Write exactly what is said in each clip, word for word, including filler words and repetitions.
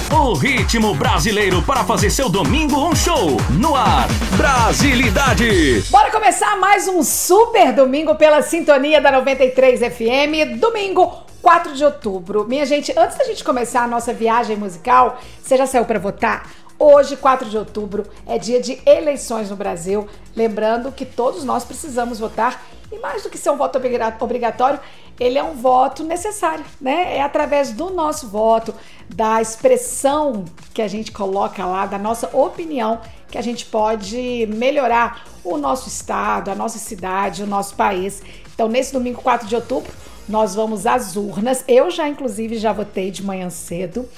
O ritmo brasileiro para fazer seu domingo um show. No ar, Brasilidade. Bora começar mais um super domingo pela sintonia da noventa e três F M. Domingo, quatro de outubro. Minha gente, antes da gente começar a nossa viagem musical, você já saiu para votar? Hoje, quatro de outubro, é dia de eleições no Brasil. Lembrando que todos nós precisamos votar. E mais do que ser um voto obrigatório, ele é um voto necessário, né? É através do nosso voto, da expressão que a gente coloca lá, da nossa opinião, que a gente pode melhorar o nosso estado, a nossa cidade, o nosso país. Então, nesse domingo, quatro de outubro, nós vamos às urnas. Eu já, inclusive, já votei de manhã cedo.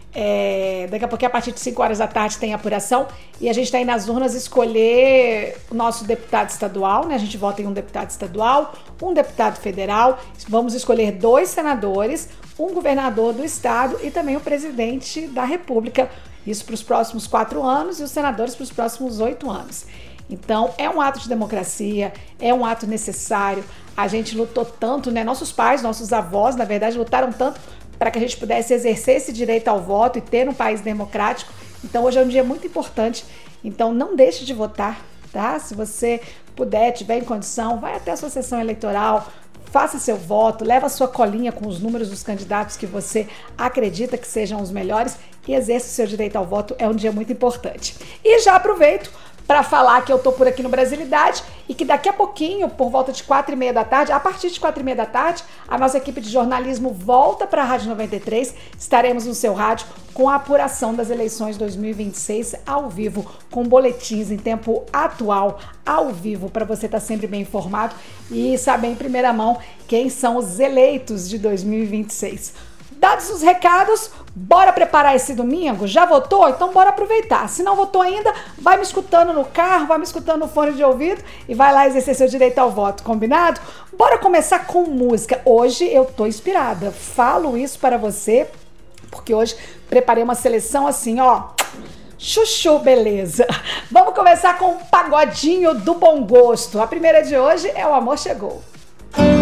É, daqui a pouco, a partir de cinco horas da tarde, tem apuração e a gente está aí nas urnas escolher o nosso deputado estadual, né? A gente vota em um deputado estadual, um deputado federal, vamos escolher dois senadores, um governador do estado e também o presidente da república, isso para os próximos quatro anos e os senadores para os próximos oito anos. Então, é um ato de democracia, é um ato necessário. A gente lutou tanto, né? Nossos pais, nossos avós, na verdade, lutaram tanto para que a gente pudesse exercer esse direito ao voto e ter um país democrático. Então hoje é um dia muito importante, então não deixe de votar, tá? Se você puder, tiver em condição, vai até a sua sessão eleitoral, faça seu voto, leva a sua colinha com os números dos candidatos que você acredita que sejam os melhores e exerça o seu direito ao voto, é um dia muito importante. E já aproveito para falar que eu tô por aqui no Brasilidade e que daqui a pouquinho, por volta de quatro e meia da tarde, a partir de quatro e meia da tarde, a nossa equipe de jornalismo volta para a Rádio noventa e três. Estaremos no seu rádio com a apuração das eleições dois mil e vinte e seis ao vivo, com boletins em tempo atual, ao vivo, para você estar sempre bem informado e saber em primeira mão quem são os eleitos de dois mil e vinte e seis. Dados os recados, bora preparar esse domingo? Já votou? Então bora aproveitar. Se não votou ainda, vai me escutando no carro, vai me escutando no fone de ouvido e vai lá exercer seu direito ao voto, combinado? Bora começar com música. Hoje eu tô inspirada, falo isso para você, porque hoje preparei uma seleção assim, ó, chuchu, beleza. Vamos começar com um pagodinho do bom gosto. A primeira de hoje é O Amor Chegou.